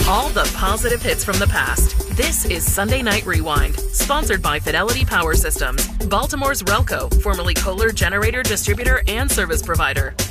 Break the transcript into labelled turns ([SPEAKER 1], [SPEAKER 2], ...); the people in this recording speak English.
[SPEAKER 1] All the positive hits from the past. This is Sunday Night Rewind, sponsored by Fidelity Power Systems, Baltimore's Relco, formerly Kohler Generator Distributor and Service Provider.